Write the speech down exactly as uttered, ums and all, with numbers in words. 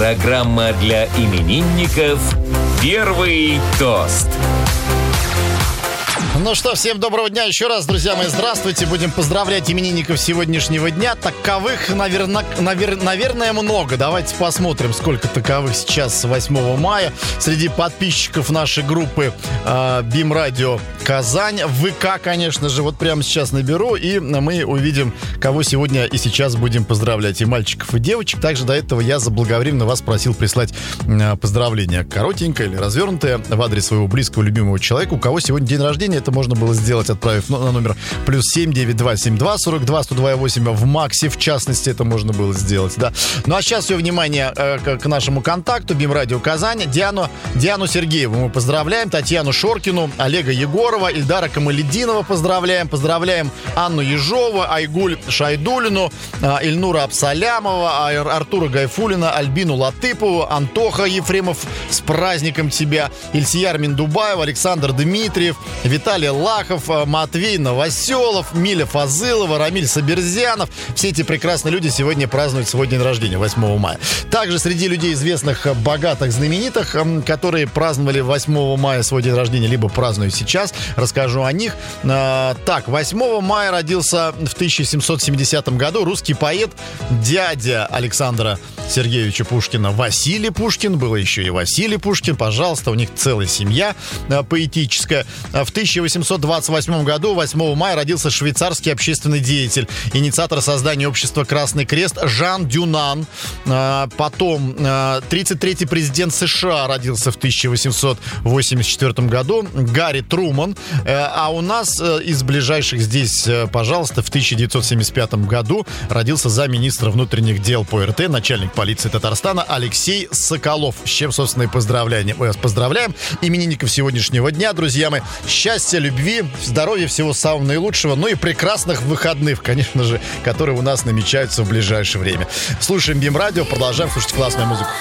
Программа для именинников «Первый тост». Ну что, всем доброго дня еще раз, друзья мои, здравствуйте. Будем поздравлять именинников сегодняшнего дня. Таковых, наверное, навер... наверное, много. Давайте посмотрим, сколько таковых сейчас восьмого мая. Среди подписчиков нашей группы э, БИМ Радио Казань. ВК, конечно же, вот прямо сейчас наберу, и мы увидим, кого сегодня и сейчас будем поздравлять. И мальчиков, и девочек. Также до этого я заблаговременно вас просил прислать э, поздравление коротенькое или развернутое в адрес своего близкого, любимого человека. У кого сегодня день рождения, это можно было сделать, отправив на номер плюс семь девять два семь два сорок два сто два восемь. В Максе, в частности, это можно было сделать, да. Ну, а сейчас все внимание э, к, к нашему контакту. БИМ Радио Казань. Диану, Диану Сергееву мы поздравляем. Татьяну Шоркину, Олега Егорова, Ильдара Камалединова поздравляем. Поздравляем Анну Ежову, Айгуль Шайдулину, э, Ильнура Абсалямова, Артура Гайфулина, Альбину Латыпову, Антоха Ефремов, с праздником тебя, Ильсияр Миндубаев, Александр Дмитриев, Виталий Лахов, Матвей Новоселов, Миля Фазылова, Рамиль Саберзянов. Все эти прекрасные люди сегодня празднуют свой день рождения, восьмого мая. Также среди людей известных, богатых, знаменитых, которые праздновали восьмого мая свой день рождения, либо празднуют сейчас, расскажу о них. Так, восьмого мая родился в тысяча семьсот семидесятом году русский поэт, дядя Александра Сергеевича Пушкина, Василий Пушкин. Было еще и Василий Пушкин, пожалуйста, у них целая семья поэтическая. В тысяча восемьсот двадцать восьмом году, восьмого мая, родился швейцарский общественный деятель, инициатор создания общества «Красный крест» Жан Дюнан. Потом тридцать третий президент США родился в тысяча восемьсот восемьдесят четвёртом году, Гарри Труман. А у нас из ближайших здесь, пожалуйста, в тысяча девятьсот семьдесят пятом году родился замминистра внутренних дел по эр тэ, начальник полиции Татарстана Алексей Соколов. С чем, собственно, и поздравляем. Поздравляем именинников сегодняшнего дня, друзья мои. Счастья, любви, здоровья, всего самого наилучшего, ну и прекрасных выходных, конечно же, которые у нас намечаются в ближайшее время. Слушаем БИМ Радио, продолжаем слушать классную музыку.